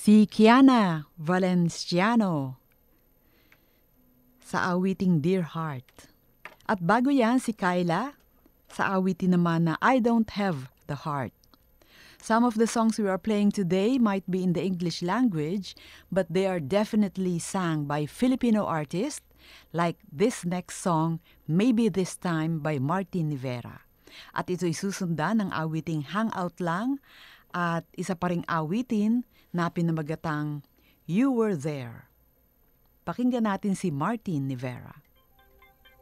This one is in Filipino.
Si Kiana Valenciano sa awiting Dear Heart. At bago yan, si Kyla sa awitin naman na I Don't Have the Heart. Some of the songs we are playing today might be in the English language, but they are definitely sung by Filipino artists, like this next song, Maybe This Time by Martin Rivera. At ito'y susundan ng awiting Hangout Lang at isa pa ring awitin na pinamagatang You Were There. Pakinggan natin si Martin Rivera.